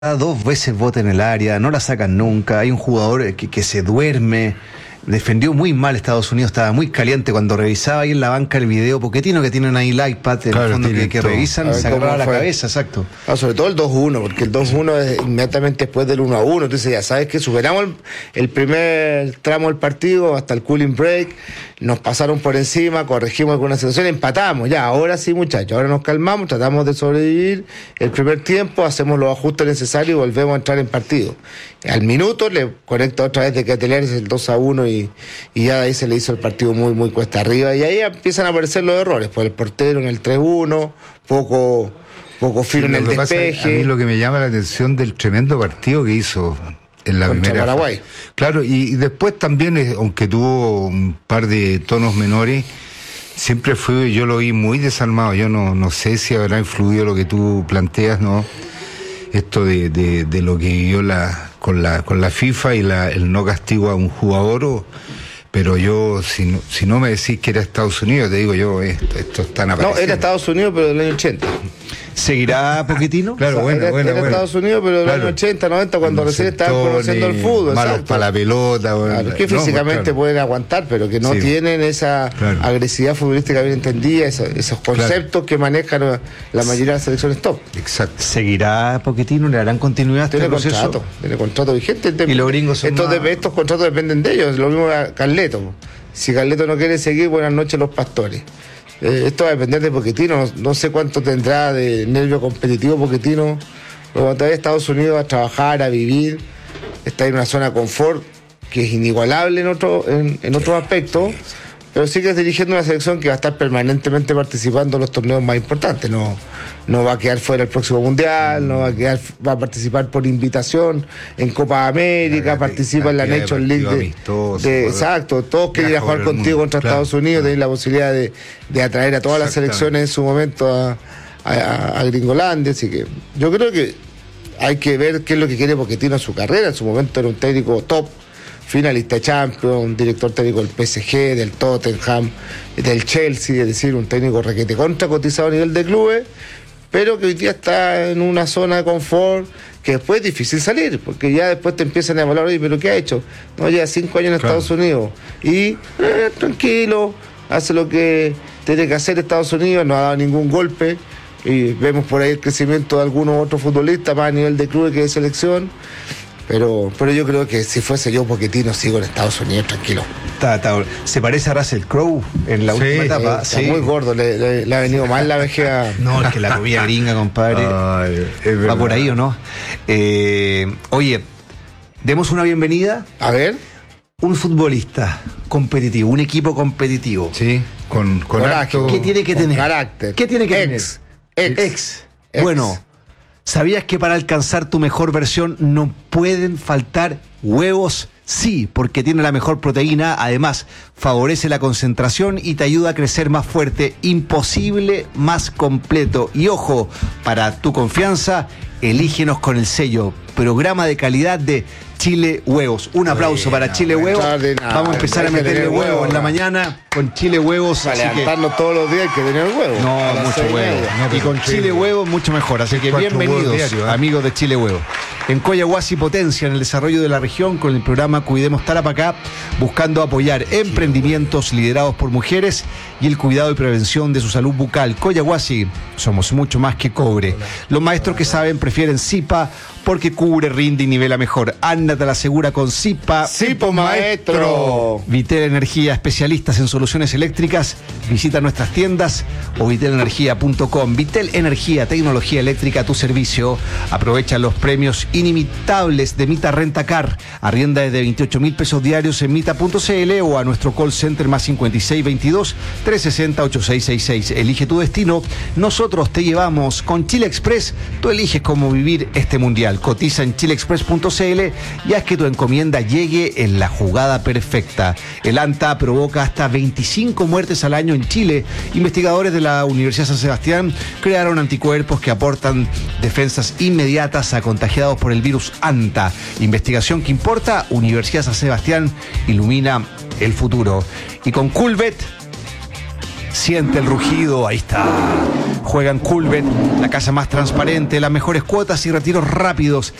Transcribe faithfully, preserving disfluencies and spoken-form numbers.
dos veces bota en el área, no la sacan nunca, hay un jugador que, que se duerme, defendió muy mal Estados Unidos, estaba muy caliente cuando revisaba ahí en la banca el video Pochettino, que tienen ahí el iPad en claro, el fondo que, que revisan, se agarraba la cabeza, exacto. Ah, sobre todo el dos uno, porque el dos uno es inmediatamente después del uno a uno, entonces ya sabes que superamos el, el primer tramo del partido hasta el cooling break, nos pasaron por encima, corregimos alguna situación, empatamos, ya, ahora sí muchachos, ahora nos calmamos, tratamos de sobrevivir el primer tiempo, hacemos los ajustes necesarios y volvemos a entrar en partido. Al minuto le conecta otra vez de que es el dos a uno y, y ya de ahí se le hizo el partido muy muy cuesta arriba y ahí empiezan a aparecer los errores, pues el portero en el tres uno, poco, poco firme sí, en el despeje. Pasa, a mí lo que me llama la atención del tremendo partido que hizo en la contra primera Paraguay. Claro, y, y después también, aunque tuvo un par de tonos menores, siempre fue, yo lo vi muy desarmado. Yo no, no sé si habrá influido lo que tú planteas, ¿no? Esto de, de, de lo que vivió la, con la con la FIFA y la, el no castigo a un jugador, o, pero yo, si no, si no me decís que era Estados Unidos, te digo yo, esto, esto está apareciendo. No, era Estados Unidos, pero del año ochenta. ¿Seguirá Pochettino? Claro, o sea, bueno, era, bueno, era bueno. Estados Unidos, pero del claro. año ochenta, noventa, cuando recién estaban conociendo el fútbol. Malos exacto. para la pelota. Bueno, claro, que físicamente no, claro. pueden aguantar, pero que no sí. tienen esa claro. agresividad futbolística bien entendida, esos, esos conceptos claro. que manejan la mayoría de las selecciones top. Exacto. ¿Seguirá Pochettino? ¿Le darán continuidad a este tiene proceso? Contrato, tiene contrato vigente. Y los gringos son estos, más... de, estos contratos dependen de ellos, lo mismo a Carleto. Si Carleto no quiere seguir, buenas noches los pastores. Eh, esto va a depender de Pochettino, no, no sé cuánto tendrá de nervio competitivo Pochettino, pero cuando vaya a Estados Unidos a trabajar, a vivir, está en una zona de confort que es inigualable en otro, en, en otros aspectos, pero sí que es dirigiendo una selección que va a estar permanentemente participando en los torneos más importantes, no, no va a quedar fuera el próximo mundial, no va a quedar, va a participar por invitación en Copa América, participa en la Nations League de, amistoso, de, exacto, todos quieren ir a jugar contigo contra claro, Estados Unidos, claro. tenéis la posibilidad de, de atraer a todas las selecciones en su momento a, a, a, a Gringolandia, así que yo creo que hay que ver qué es lo que quiere Pochettino en su carrera. En su momento era un técnico top, finalista de Champions, director técnico del P S G, del Tottenham, del Chelsea, es decir, un técnico requete contra cotizado a nivel de clubes, pero que hoy día está en una zona de confort que después es difícil salir, porque ya después te empiezan a evaluar, oye, pero ¿qué ha hecho? No, lleva cinco años en claro. Estados Unidos y eh, tranquilo, hace lo que tiene que hacer Estados Unidos, no ha dado ningún golpe y vemos por ahí el crecimiento de algunos otros futbolistas más a nivel de clubes que de selección. Pero, pero yo creo que si fuese yo Pochettino sigo en Estados Unidos tranquilo. Está, está, ¿Se parece a Russell Crowe en la sí, última etapa? Eh, sí, está muy gordo, le, le, le ha venido mal la vejez. No, es que la comida gringa, compadre. Ay, va por ahí o no. Eh, oye, demos una bienvenida. A ver. Un futbolista competitivo, un equipo competitivo. Sí, con, con acto, ¿qué tiene que tener? Carácter. ¿Qué tiene que ex, tener? Ex. Ex. Ex. Bueno. ¿Sabías que para alcanzar tu mejor versión no pueden faltar huevos? Sí, porque tiene la mejor proteína, además favorece la concentración y te ayuda a crecer más fuerte. Imposible más completo. Y ojo, para tu confianza, elígenos con el sello Programa de Calidad de Chile Huevos. Un aplauso Oye, para no, Chile Huevos. Vamos a empezar a meterle huevos huevo en la mañana con Chile Huevos. Para levantarnos que... todos los días hay que tener huevos. No, mucho huevo. No, y con Chile, Chile Huevos mucho mejor. Así que bienvenidos, diario, ¿eh? amigos de Chile Huevos. En Coyahuasi potencia en el desarrollo de la región con el programa Cuidemos Tarapacá, buscando apoyar emprendimientos liderados por mujeres y el cuidado y prevención de su salud bucal. Coyahuasi, somos mucho más que cobre. Los maestros que saben prefieren Zipa porque cubre, rinde y nivela mejor. Ándate a la segura con Zipa. Zipo Maestro. Vitel Energía, especialistas en soluciones eléctricas. Visita nuestras tiendas o vitel energía punto com. Vitel Energía, tecnología eléctrica a tu servicio. Aprovecha los premios inimitables de Mita Rentacar. Arrienda desde veintiocho mil pesos diarios en mita punto cl o a nuestro call center más cincuenta y seis veintidós trescientos sesenta ochenta y seis sesenta y seis. Elige tu destino. Nosotros te llevamos. Con Chile Express, tú eliges cómo vivir este mundial. Cotiza en chile express punto cl y haz que tu encomienda llegue en la jugada perfecta. El ANTA provoca hasta veinticinco muertes al año en Chile. Investigadores de la Universidad San Sebastián crearon anticuerpos que aportan defensas inmediatas a contagiados por el virus ANTA. Investigación que importa. Universidad San Sebastián ilumina el futuro. Y con Coolbet Siente el rugido, ahí está. Juega en Coolbet, la casa más transparente, las mejores cuotas y retiros rápidos.